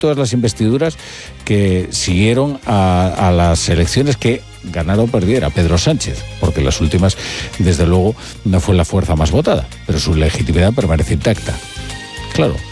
todas las investiduras que siguieron a las elecciones que ganara o perdiera Pedro Sánchez, porque las últimas, desde luego, no fue la fuerza más votada, pero su legitimidad permanece intacta. Claro.